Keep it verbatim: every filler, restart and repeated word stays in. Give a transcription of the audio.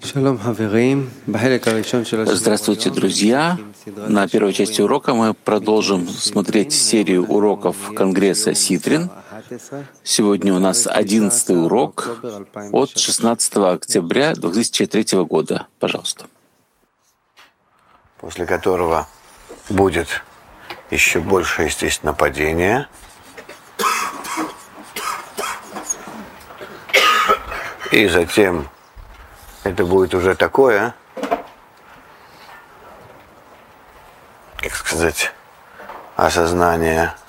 Здравствуйте, друзья! На первой части урока мы продолжим смотреть серию уроков Конгресса Ситрин. Сегодня у нас одиннадцатый урок от шестнадцатого октября две тысячи третьего года. Пожалуйста. После которого будет еще больше, естественно, падения. И затем это будет уже такое, как сказать, осознание